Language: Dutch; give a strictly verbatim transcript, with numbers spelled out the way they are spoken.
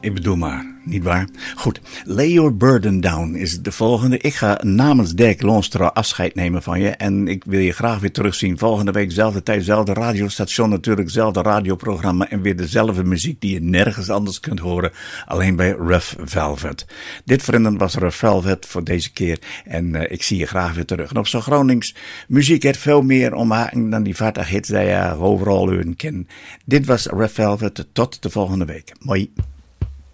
Ik bedoel maar, niet waar? Goed, Lay Your Burden Down is de volgende. Ik ga namens Dirk Loonstra afscheid nemen van je. En ik wil je graag weer terugzien. Volgende week, zelfde tijd, zelfde radiostation natuurlijk, zelfde radioprogramma. En weer dezelfde muziek die je nergens anders kunt horen. Alleen bij Rough Velvet. Dit, vrienden, was Rough Velvet voor deze keer. En uh, ik zie je graag weer terug. En op zo'n Gronings muziek heeft veel meer omhaken dan die vaartig hits die je overal horen kent. Dit was Rough Velvet. Tot de volgende week. Mooi.